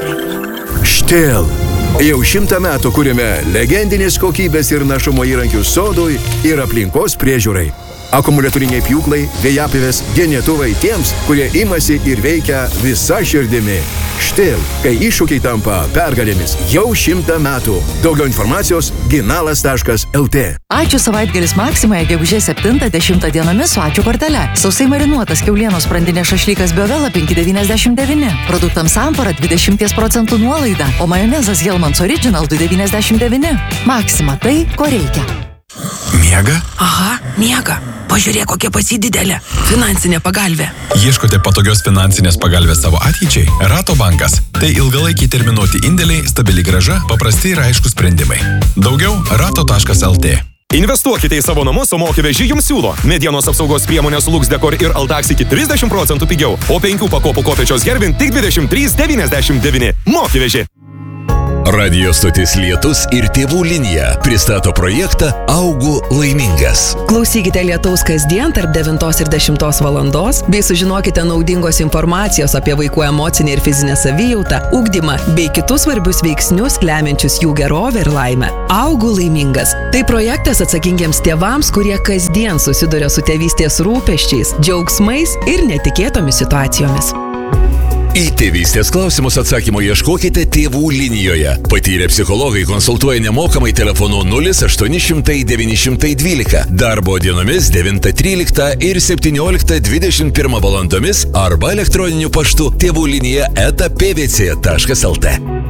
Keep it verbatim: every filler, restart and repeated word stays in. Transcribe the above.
Štel. Jau šimtą metų kūrėme legendinės kokybės ir našumo įrankius sodui ir aplinkos priežiūrai. Akumuliatoriniai pjūklai, vėjapivės, genėtuvai tiems, kurie imasi ir veikia visa širdimi. Štel, kai iššūkiai tampa pergalėmis jau šimtą metų. Daugiau informacijos ginalas taškas lt. Ačiū savaitgalis Maksimoje gegužės septintą dešimtą dienomis su ačiū kortele. Sausai marinuotas kiaulienos sprandinės šašlykas Biovela penki devyniasdešimt devyni. Produktams Ampara dvidešimt procentų nuolaida, o majonezas Hellmann's Original du devyniasdešimt devyni. Maksima tai, ko reikia. Miega? Aha, miega. Pažiūrėk, kokia pasididelė. Finansinė pagalvė. Ieškote patogios finansinės pagalbės savo ateičiai? Rato bankas. Tai ilgalaikiai terminuoti indėliai, stabili grąža, paprasti ir aiškus sprendimai. Daugiau rato taškas lt. Investuokite į savo namus, o Mokiveži jums siūlo. Medienos apsaugos priemonės Lux Decor ir Altax iki trisdešimt procentų pigiau, o penkių pakopų kopėčios Herbin tik dvidešimt trys devyniasdešimt devyni. Mokiveži. Radio stotis Lietus ir Tėvų linija pristato projektą Augu laimingas. Klausykite Lietaus kasdien tarp devintos ir dešimtos valandos, bei sužinokite naudingos informacijos apie vaikų emocinę ir fizinę savijautą, ugdymą, bei kitus svarbius veiksnius, lemiančius jų gerovę ir laimę. Augu laimingas. Tai projektas atsakingiems tėvams, kurie kasdien susiduria su tėvystės rūpesčiais, džiaugsmais ir netikėtomis situacijomis. Į tėvystės klausimus atsakymo ieškokite Tėvų linijoje. Patyrę psichologai konsultuoja nemokamai telefonu nulis aštuoni šimtai devyni šimtai dvylika, darbo dienomis devintą tryliktą ir septynioliktą dvidešimt pirmą valandomis arba elektroniniu paštu tėvų linija eta pvc taškas lt.